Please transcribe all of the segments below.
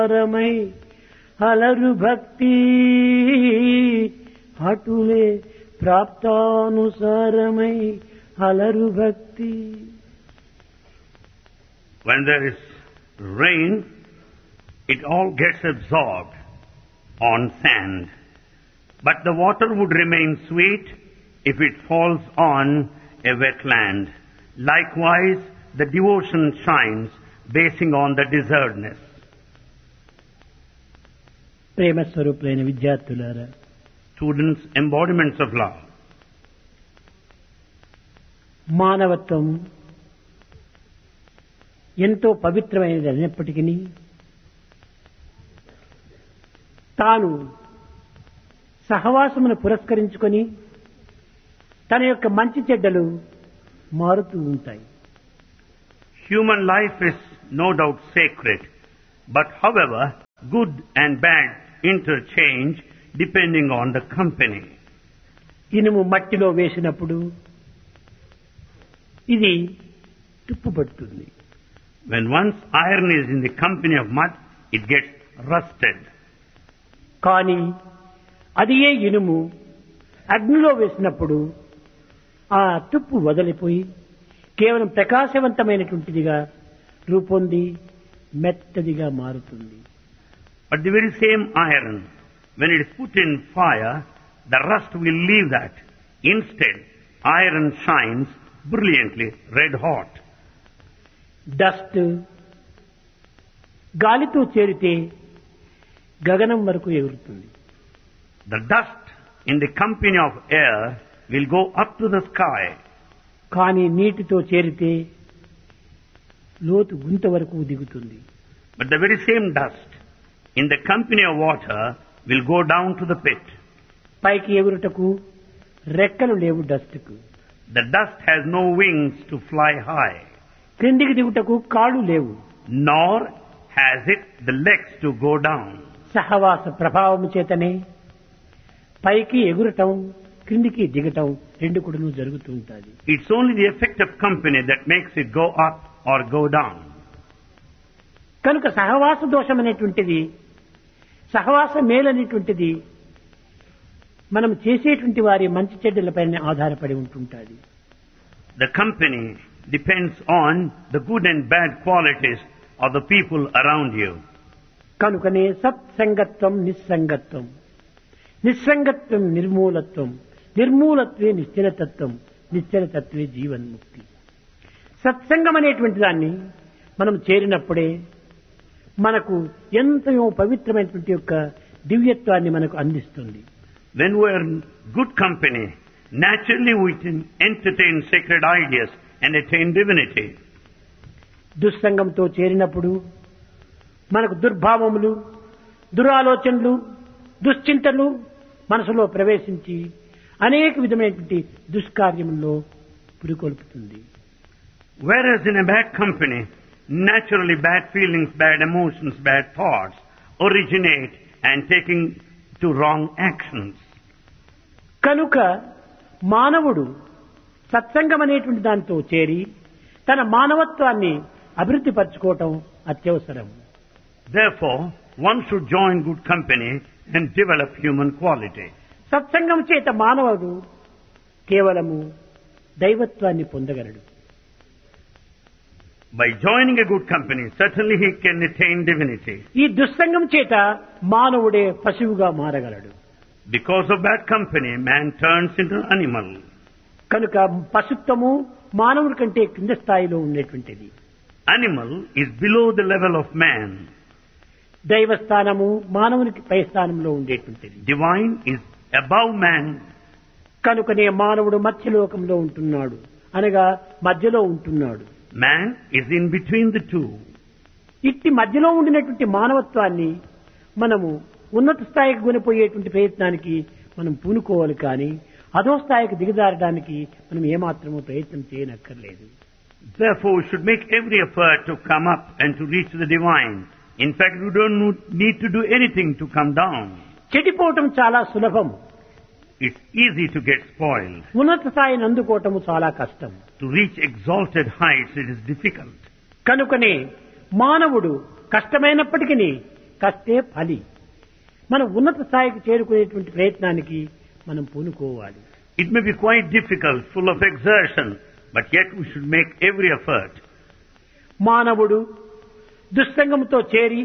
రమై అలరు భక్తి అటులే ప్రాప్తానుసారమై అలరు భక్తి. When there is rain, it all gets absorbed on sand. But the water would remain sweet if it falls on a wetland. Likewise, the devotion shines basing on the desertness. ప్రేమ స్వరూపులైన విద్యార్థులారా, Students, embodiments of love. మానవత్వం ఎంతో పవిత్రమైనది అయినప్పటికీ తాను సహవాసమును పురస్కరించుకొని తన యొక్క మంచి చెడ్డలు మారుతూ ఉంటాయి. Human life is no doubt sacred, but however, good and bad interchange depending on the company. ఇనుము మట్టిలో వేసినప్పుడు ఇది తుప్పుపడుతుంది. When once iron is in the company of mud, it gets rusted. కానీ అదియే ఇనుము అగ్నిలో వేసినప్పుడు ఆ తుప్పు వదిలిపోయి కేవలం ప్రకాశవంతమైనటువంటిదిగా రూపొంది మెత్తదిగా మారుతుంది. But the very same iron, when it is put in fire, the rust will leave that. Instead, iron shines brilliantly red hot. Dust గాలితో చేరితే గగనం వరకు ఎగురుతుంది. The dust in the company of air will go up to the sky. కానీ నీటితో చేరితే లోతు గుంత వరకు దిగుతుంది. But the very same dust in the company of water will go down to the pit. పైకి ఎగురుటకు రెక్కలు లేవు డస్ట్కు. The dust has no wings to fly high. క్రిందికి దిగుటకు కాళ్ళు లేవు. Nor has it the legs to go down. సహవాస ప్రభావము చేతనే పైకి ఎగురటం క్రిందికి దిగటం రెండు కూడాను జరుగుతూ ఉంటుంది. It's only the effect of company that makes it go up or go down. కనుక సహవాస దోషం అనేటువంటిది, సహవాస మేలనేటువంటిది మనం చేసేటువంటి వారి మంచి చెడ్డలపైన ఆధారపడి ఉంటుంటుంది. The company depends on the good and bad qualities of the people around you. కనుకనే సత్సంగత్వం నిస్సంగత్వం, నిస్సంగత్వం నిర్మూలత్వం, నిర్మూలత్వే నిశ్చలతత్వం, నిశ్చలతత్వే జీవన్ముక్తి. సత్సంగం అనేటువంటి దాన్ని మనం చేరినప్పుడే మనకు ఎంతో పవిత్రమైనటువంటి యొక్క దివ్యత్వాన్ని మనకు అందిస్తుంది. When we are in good company, naturally we can entertain sacred ideas and attain divinity. దుస్సంగంతో చేరినప్పుడు మనకు దుర్భావములు, దురాలోచనలు, దుశ్చింతలు మనసులో ప్రవేశించి అనేక విధమైనటువంటి దుష్కార్యముల్లో పురికొల్పుతుంది. Whereas in a bad company, naturally bad feelings, bad emotions, bad thoughts originate and taking to wrong actions. కనుక మానవుడు సత్సంగం అనేటువంటి దాంతో చేరి తన మానవత్వాన్ని అభివృద్ధి పరచుకోవటం అత్యవసరం. Therefore, one should join good company and develop human quality. సత్సంగం చేత మానవుడు కేవలము దైవత్వాన్ని పొందగలడు. By joining a good company, certainly he can attain divinity. ఈ దుస్సంగం చేత మానవుడే పశువుగా మారగలడు. Because of bad company, man turns into an animal. కనుక పశుత్వము మానవుడి కంటే కింద స్థాయిలో ఉండేటువంటిది. Animal is below the level of man. దైవస్థానము మానవునికి పై స్థానంలో ఉండేటువంటిది. Divine is above man. కనుకనే మానవుడు మధ్యలోకంలో ఉంటున్నాడు, అనగా మధ్యలో ఉంటున్నాడు. Man is in between the two. ఇట్టి మధ్యలో ఉండినటువంటి మానవత్వాన్ని మనము ఉన్నత స్థాయికి కొనిపోయేటువంటి ప్రయత్నానికి మనం పూనుకోవాలి, కానీ అధో స్థాయికి దిగజారడానికి మనం ఏమాత్రమూ ప్రయత్నం చేయనక్కర్లేదు. Therefore, we should make every effort to come up and to reach the divine. In fact, we don't need to do anything to come down. చెడిపోవటం చాలా సులభం. It's easy to get spoiled. ఉన్నత స్థాయిని అందుకోవటము చాలా కష్టం. To reach exalted heights, it is difficult. కనుకనే మానవుడు కష్టమైనప్పటికీ కష్టే ఫలి. మనం ఉన్నత స్థాయికి చేరుకునేటువంటి ప్రయత్నానికి మనం పూనుకోవాలి. It may be quite difficult, full of exertion, but yet we should make every effort. మానవుడు దుస్సంగంతో చేరి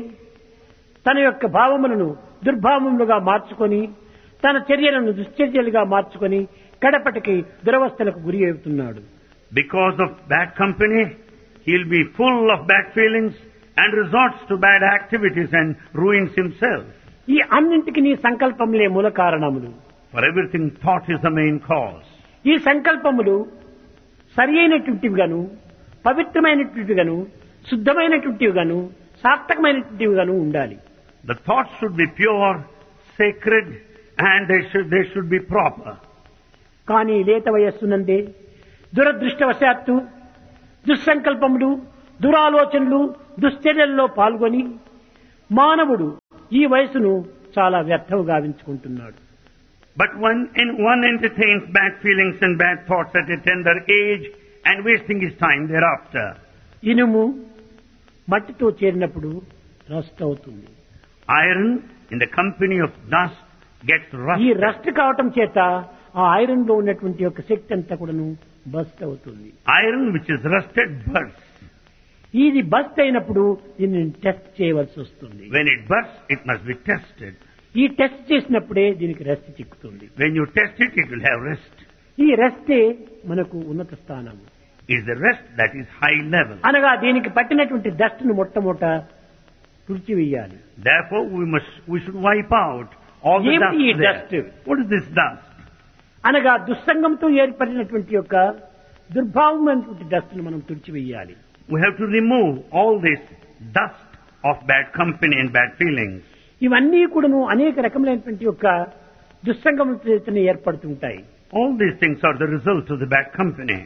తన యొక్క భావములను దుర్భావములుగా మార్చుకొని తన చర్యలను దుశ్చర్యలుగా మార్చుకొని కడపటికి దురవస్థలకు గురి అవుతున్నాడు. Because of bad company, he'll be full of bad feelings and resorts to bad activities and ruins himself. ఈ అన్నింటికి నీ సంకల్పములే మూల కారణములు. For everything, thought is the main cause. ఈ సంకల్పములు సరి అయినటువంటివిగాను, పవిత్రమైనటువంటివిగాను, శుద్ధమైనటువంటివిగాను, సార్థకమైనటువంటివిగాను ఉండాలి. The thoughts should be pure, sacred, and they should be proper. కానీ లేత వయస్సునందే దురదృష్టవశాత్తు దుస్సంకల్పములు, దురాలోచనలు, దుశ్చర్యల్లో పాల్గొని మానవుడు ఈ వయసును చాలా వ్యర్థం గావించుకుంటున్నాడు. But when one entertains bad feelings and bad thoughts at a tender age and wasting his time thereafter. ఇనుము మట్టితో చేరినప్పుడు రస్ట్ అవుతుంది. Iron in the company of dust gets ఈ rusted. రస్ట్ కావటం చేత ఆ ఐరన్ లో ఉన్నటువంటి యొక్క శక్తి అంతా కూడాను బస్ట్ అవుతుంది. Iron which is rusted bursts. ఇది బస్ట్ అయినప్పుడు దీన్ని టెస్ట్ చేయవలసి వస్తుంది. When it bursts, it must be tested. ఈ టెస్ట్ చేసినప్పుడే దీనికి rest చిక్కుతుంది. When you test it, it will have rest. ఈ రెస్టే మనకు ఉన్నత స్థానం. Is the rest that is high level. అనగా దీనికి పట్టినటువంటి డస్ట్ ను మొట్టమొదట తుడిచివేయాలి. Therefore, we should wipe out all the ఏమిటి ఈ dust there. dust? What is this dust? అనగా దుస్సంగంతో ఏర్పడినటువంటి యొక్క దుర్భావమైనటువంటి డస్ట్ ను మనం తుడిచివేయాలి. We have to remove all this dust of bad company and bad feelings. ఇవన్నీ కూడాను అనేక రకములైనటువంటి యొక్క దుస్సంగములతో ఏర్పడుతుంటాయి. All these things are the result of the bad company.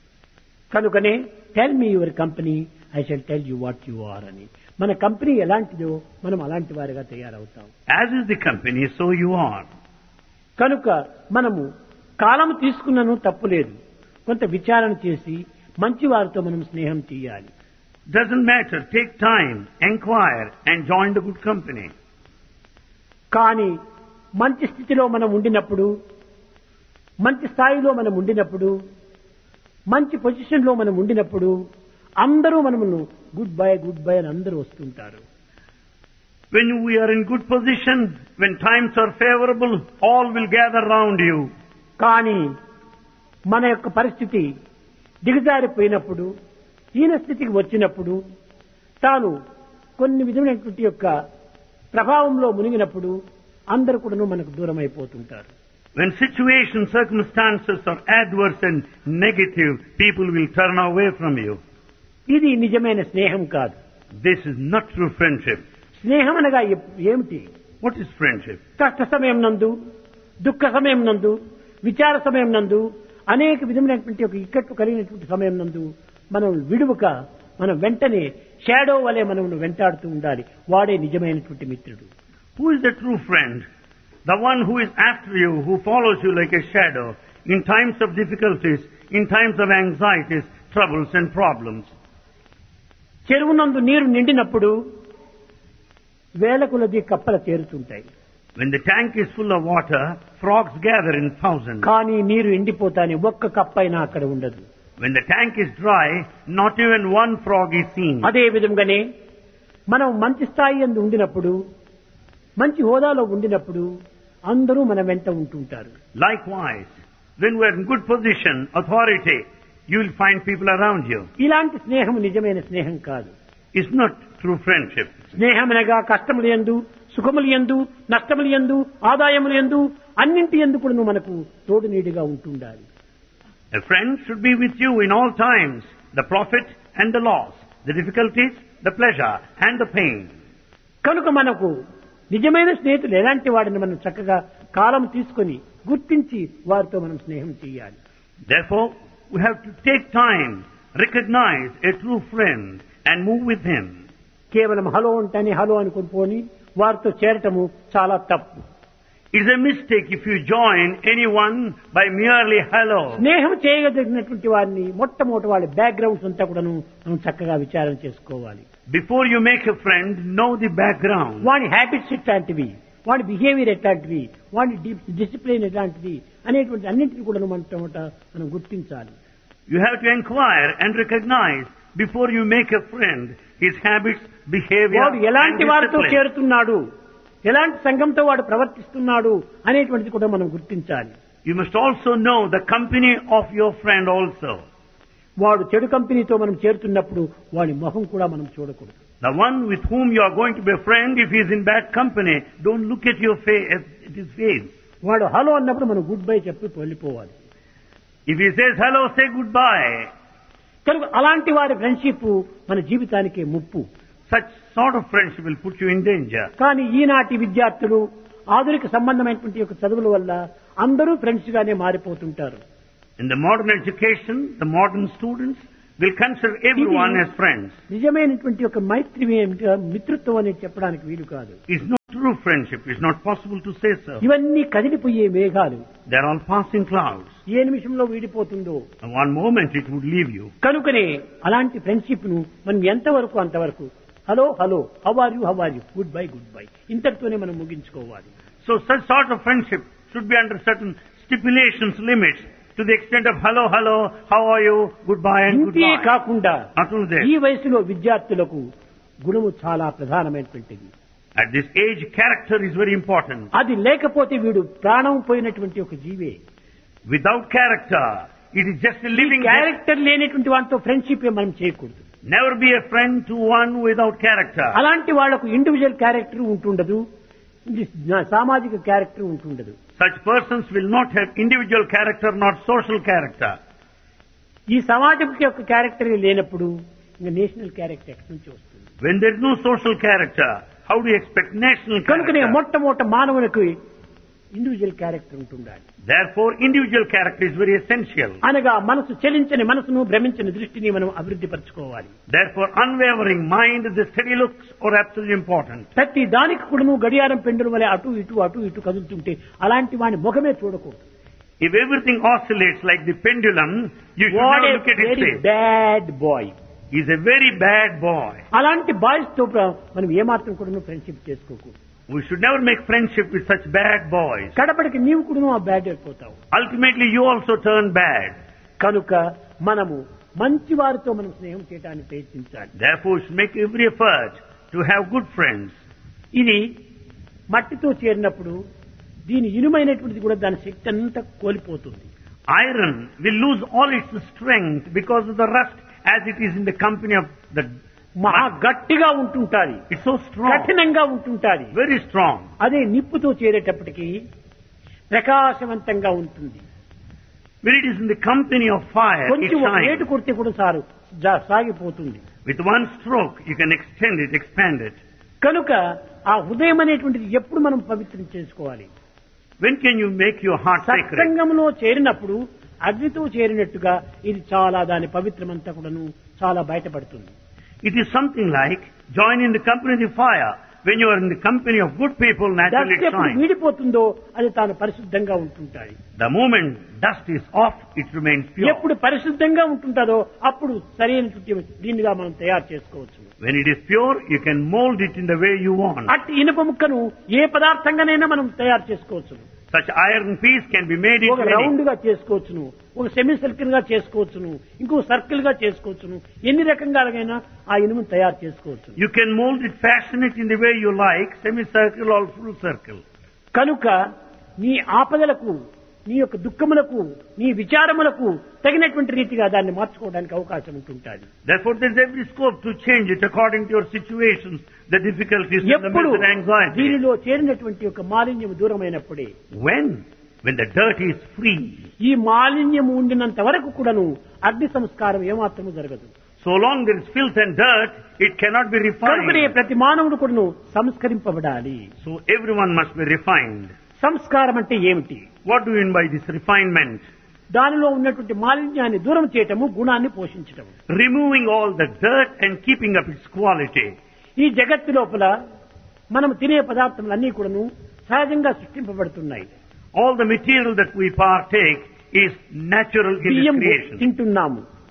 కనుకనే tell me your company, I shall tell you what you are అని. మన company ఎలాంటిదో మనం అలాంటి వారిగా తయారవుతాం. As is the company, so you are. కనుక మనము కాలము తీసుకున్నను తప్పులేదు. కొంత విచారణ చేసి మంచి వారితో మనం స్నేహం చేయాలి. Doesn't matter. Take time, inquire, and join the good company. కానీ మంచి స్థితిలో మనం ఉండినప్పుడు, మంచి స్థాయిలో మనం ఉండినప్పుడు, మంచి పొజిషన్ లో మనం ఉండినప్పుడు అందరూ మనమును గుడ్ బై అని అందరూ వస్తుంటారు. When we are in good position, when times are favorable, all will gather round you. కానీ మన యొక్క పరిస్థితి దిగజారిపోయినప్పుడు, హీన స్థితికి వచ్చినప్పుడు, తాను కొన్ని విధమైనటువంటి యొక్క ప్రభావంలో మునిగినప్పుడు అందరూ కూడా మనకు దూరం అయిపోతుంటారు. When situations, circumstances are adverse and negative, people will turn away from you. ఇది నిజమైన స్నేహం కాదు. This is not true friendship. స్నేహం అనగా ఏమిటి? What is friendship? కష్ట సమయం నందు, దుఃఖ సమయం నందు, విచార సమయం నందు, అనేక విధమైనటువంటి ఒక ఇక్కట్లు కలిగినటువంటి సమయం నందు మనం విడువక మనం వెంటనే షాడో వలె మనం వెంటాడుతూ ఉండాలి. వాడే నిజమైనటువంటి మిత్రుడు. Who is the true friend? The one who is after you, who follows you like a shadow in times of difficulties, in times of anxieties, troubles and problems. చెరువు నందు నీరు నిండినప్పుడు వేల కొలది కప్పలు చేరుతుంటాయి. When the tank is full of water, frogs gather in thousands. కానీ నీరు ఎండిపోతానే ఒక్క కప్పైనా అక్కడ ఉండదు. When the tank is dry, not even one frog is seen. అదే విధంగానే మనం మంచి స్థాయి యందు ఉండినప్పుడు, మంచి హోదాలో ఉండినప్పుడు అందరూ మన వెంట ఉంటుంటారు. Likewise, when we are in good position, authority, you will find people around you. ఇలాంటి స్నేహం నిజమైన స్నేహం కాదు. It's not true friendship. స్నేహమనగా కష్టములు యందు, సుఖములు యందు, నష్టములు యందు, ఆదాయములు యందు అన్నింటి యందు కూడా మనకు తోడు నీడిగా ఉంటుండాలి. A friend should be with you in all times, the profit and the loss, the difficulties, the pleasure and the pain. కనుక మనకు నిజమైన స్నేహితులు ఎలాంటి వాడిని మనం చక్కగా కాలం తీసుకొని గుర్తించి వారితో మనం స్నేహం చేయాలి. Therefore, we have to take time, recognize a true friend and move with him. కేవలం హలో అంటేనే హలో అనుకుని పోని వారితో చేరటము చాలా తప్పు. It is a mistake if you join anyone by merely hello. స్నేహం చేయగలిగినటువంటి వారిని మొట్టమొదటి వాళ్ళ బ్యాక్గ్రౌండ్స్ అంతా కూడాను మనం చక్కగా విచారణ చేసుకోవాలి. Before you make a friend, know the background. వాడి హ్యాబిట్స్ ఎట్లాంటివి, వాడి బిహేవియర్ ఎట్లాంటివి, వాడి డిసిప్లిన్ ఎట్లాంటిది అనేటువంటి అన్నింటినీ కూడా మనం గుర్తించాలి. You have to inquire and recognize before you make a friend his habits, behavior, వాడు and ఎలాంటి వారితో discipline. చేరుతున్నాడు, ఎలాంటి సంఘంతో వాడు ప్రవర్తిస్తున్నాడు అనేటువంటిది కూడా మనం గుర్తించాలి. You must also know the company of your friend also. వాడు చెడు కంపెనీతో మనం చేరుతున్నప్పుడు వాడి మొహం కూడా మనం చూడకూడదు. The one with whom you are going to be a friend, if he is in bad company, don't look at your face, at his face. వాడు హలో అన్నప్పుడు మనం గుడ్ బై చెప్పి వెళ్ళిపోవాలి. If he says hello, say goodbye. కనుక అలాంటి వారి friendship మన జీవితానికి ముప్పు. Such sort of friendship will put you in danger. కానీ ఈనాటి విద్యార్థులు ఆధునిక సంబంధమైనటువంటి యొక్క చదువుల వల్ల అందరూ ఫ్రెండ్స్ గానే మారిపోతుంటారు. In the modern education, the modern students will consider everyone as friends. నిజమైనటువంటి ఒక మైత్రి మిత్రత్వం అని చెప్పడానికి వీలు కాదు. It's not true friendship. It's not possible to say so. ఇవన్నీ కదిలిపోయే మేఘాలు. They're all passing clouds. ఏ నిమిషంలో వీడిపోతుందో. In one moment it would leave you. కనుకనే అలాంటి ఫ్రెండ్షిప్ ను మనం ఎంతవరకు అంతవరకు hello hello how are you good bye ఇంతటితోనే మనం ముగించుకోవాలి. So such sort of friendship should be under certain stipulations, limits, to the extent of hello, how are you, goodbye and ఇంతే goodbye. కాకుండా Not only that. ఈ వయసులో విద్యార్థులకు గుణము చాలా ప్రధానమైనటువంటిది. At this age, character is very important. అది లేకపోతే వీడు ప్రాణం పోయినటువంటి ఒక జీవే. Without character, it is just a living. Character లేనటువంటి వాటితో ఫ్రెండ్షిప్ మనం చేయకూడదు. Never be a friend to one without character. అలాంటి వాళ్లకు ఇండివిజువల్ క్యారెక్టర్ ఉంటుండదు, సామాజిక character ఉంటుండదు. Such persons will not have individual character, not social character. ఈ సమాజం యొక్క క్యారెక్టర్ లేనప్పుడు ఇంకా నేషనల్ క్యారెక్టర్ ఎక్కడి నుంచి వస్తుంది? When there is no social character, how do you expect national కనుకనే character? మొట్టమొదట మానవునికి ఇండివిజువల్ క్యారెక్టర్ ఉంటుండాలి. Therefore, individual character is very essential. అనగా మనసు చలించని మనసును భ్రమించని దృష్టిని మనం అభివృద్ధి పరచుకోవాలి. Therefore, unwavering mind, the steady looks are absolutely important. ప్రతి దానికి కూడా గడియారం పెండుల వలె అటు ఇటు కదులుతుంటే అలాంటి వాడి ముఖమే చూడకూడదు. If everything oscillates like the pendulum, you should what never A look at his very face. Bad boy. He's a very bad boy. అలాంటి బాయ్స్ తో మనం ఏమాత్రం కూడా ఫ్రెండ్షిప్ చేసుకోకూడదు. We should never make friendship with such bad boys. కడపడికి నీవు కూడా ఆ bad అయిపోతావు. Ultimately, you also turn bad. కనుక మనము మంచి వారితో మనం స్నేహం చేయడానికి ప్రయత్నించాలి. Therefore, we should make every effort to have good friends. ఇది మట్టితో చేరినప్పుడు దీని ఇనుమైనటువంటిది కూడా దాని శక్తి అంతా కోల్పోతుంది. Iron will lose all its strength because of the rust as it is in the company of the మహా గట్టిగా ఉంటుంటాది, It's so strong, కఠినంగా ఉంటుంటాది. very strong. అదే నిప్పుతో చేరేటప్పటికి ప్రకాశవంతంగా ఉంటుంది. When it is in the company of fire, it కొంచెం shines. ఏటు కొడితే కూడా సాగిపోతుంది. With one stroke, you can extend it, expand it. కనుక ఆ హృదయం అనేటువంటిది ఎప్పుడు మనం పవిత్రం చేసుకోవాలి? When can you make your heart sacred? సత్సంగంలో చేరినప్పుడు అగ్నితో చేరినట్టుగా ఇది చాలా దాని పవిత్రమంతా కూడాను చాలా బయటపడుతుంది. It is something like join in the company of the fire. When you are in the company of good people, naturally it dust ఎప్పుడు shines. వీడిపోతుందో అది తాను పరిశుద్ధంగా ఉంటుంటాయి. The moment dust is off, it remains pure. ఎప్పుడు పరిశుద్ధంగా ఉంటుంటుందో అప్పుడు సరైనటువంటి దీనిగా మనం తయారు చేసుకోవచ్చు. When it is pure, you can mold it in the way you want. అట్టి ఇనుప ముక్కను ఏ పదార్థంగానైనా మనం తయారు చేసుకోవచ్చు. Such iron piece can be made ఒక into రౌండ్ any. గా చేసుకోవచ్చును, ఒక సెమీ సర్కిల్ గా చేసుకోవచ్చును, ఇంకో సర్కిల్ గా చేసుకోవచ్చును, ఎన్ని రకంగాలైనా ఆ ఇనుమును తయారు చేసుకోవచ్చు. You can mold it, fashion it in the way you like, semicircle or full circle. కనుక నీ ఆపదలకు, నీ యొక్క దుఃఖములకు, నీ విచారములకు తగినటువంటి రీతిగా దాన్ని మార్చుకోవడానికి అవకాశం ఉంటుంటుంది. Therefore, there is every scope to change it according to your situations, the difficulties, and the ఎప్పుడు mental anxiety. దీనిలో చేరినటువంటి యొక్క మాలిన్యం దూరమైనప్పుడే, When the dirt is free, ఈ మాలిన్యం ఉండినంత వరకు కూడాను అగ్ని సంస్కారం ఏమాత్రము జరగదు. so long there is filth and dirt, it cannot be కనుకనే refined. ప్రతి మానవుడు కూడాను సంస్కరింపబడాలి. So everyone must be refined. సంస్కారం అంటే ఏమిటి? What do you mean by this refinement? దానిలో ఉన్నటువంటి మాలిన్యాన్ని దూరం చేయటము, గుణాన్ని పోషించటము. Removing all the dirt and keeping up its quality. ఈ జగత్తు లోపల మనం తినే పదార్థములన్నీ కూడాను సహజంగా సృష్టింపబడుతున్నాయి. All the material that we partake is natural in బియ్యం its creation. తింటున్నాము,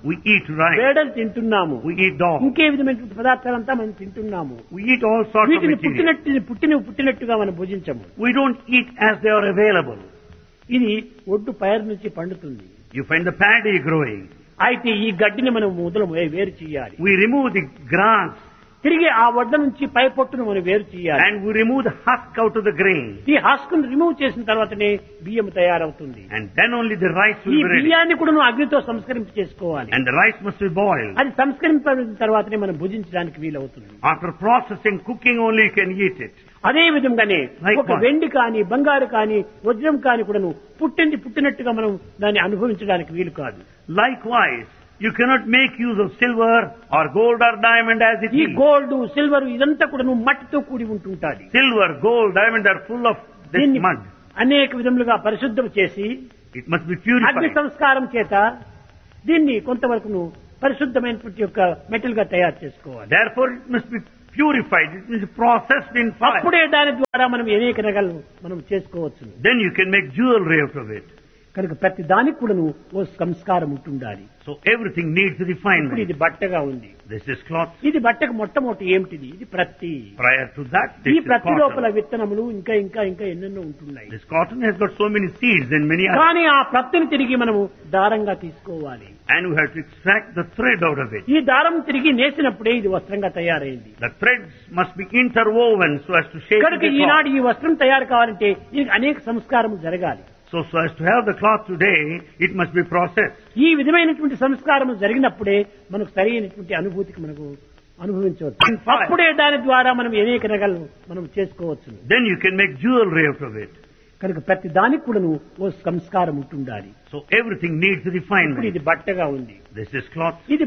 We eat rice. వేడలు తింటున్నాము, We eat dog. ఇంకే విధమైనటువంటి పదార్థాలంతా మనం తింటున్నాము. We eat all sorts of వీటిని material. పుట్టినట్టుగా మనం భుజించము. We don't eat as they are available. ఇది ఒడ్డు పైరు నుంచి పండుతుంది. You find the paddy growing. అయితే ఈ గడ్డిని మనం మొదలు వేరు చేయాలి. We remove the grass తిరిగి ఆ వడ్డ నుంచి పై పొట్టును మనం వేరు చేయాలి. and we remove the husk out of the grain. ఈ హస్కును రిమూవ్ చేసిన తర్వాతనే బియ్యం తయారవుతుంది. And then only the rice ఈ will be ready. బియ్యాన్ని కూడా నువ్వు అగ్నితో సంస్కరింప చేసుకోవాలి. And the rice must be boiled. అది సంస్కరింపబడిన తర్వాతనే మనం భుజించడానికి వీలవుతుంది. After processing, cooking only you can eat it. అదే విధంగానే Likewise. ఒక వెండి కాని బంగారు కాని వజ్రం కాని కూడా పుట్టినట్టుగా మనం దాన్ని అనుభవించడానికి వీలు కాదు. Likewise, you cannot make use of silver or gold or diamond as it ఈ is. గోల్డ్ సిల్వర్ ఇదంతా కూడా మట్టితో కూడి ఉంటుంటాది. Silver, gold, diamond are full of this దీన్ని mud. అనేక విధములుగా పరిశుద్ధం చేసి It must be అగ్ని purified. సంస్కారం చేత దీన్ని కొంతవరకు పరిశుద్ధమైనటువంటి యొక్క మెటల్ గా తయారు చేసుకోవాలి. Therefore, it must be purified. It must be processed in fire. అప్పుడే దాని ద్వారా మనం అనేక రకాలు మనం చేసుకోవచ్చు. Then you can make jewelry out of it. కనుక ప్రతి దానికి కూడా ఓ సంస్కారం ఉంటుండాలి. So everything needs ఇప్పుడు refinement. ఇది బట్టగా ఉంది. This is cloth. ఇది బట్టకు మొట్టమొదటి ఏమిటిది? ఇది ప్రత్తి. Prior to that, ఈ this is ప్రత్తి లోపల cotton. విత్తనములు ఇంకా ఇంకా ఇంకా ఎన్నెన్నో ఉంటున్నాయి. This cotton has got so many seeds and many others. కానీ ఆ ప్రత్తిని తిరిగి మనము దారంగా తీసుకోవాలి. And we have to extract the thread out of it. ఈ దారం తిరిగి నేసినప్పుడే ఇది వస్త్రంగా తయారైంది. The threads must be interwoven so as to shape కనుక the ఈనాడు cloth. ఈ వస్త్రం తయారు కావాలంటే దీనికి అనేక సంస్కారములు జరగాలి. So as to have the cloth today, it must be processed. ఈ విధమైనటువంటి సంస్కారము జరిగినప్పుడే మనకు సరైనటువంటి అనుభూతికి మనకు అనుభవించవచ్చు. అప్పుడే దాని ద్వారా మనం అనేక రకాలు మనం చేసుకోవచ్చు. Then you can make jewelry out of it. కనుక ప్రతి దానికి కూడా ఓ సంస్కారం ఉంటుండాలి. So everything needs ఇప్పుడు refinement. ఇది బట్టగా ఉంది. This is cloth. ఇది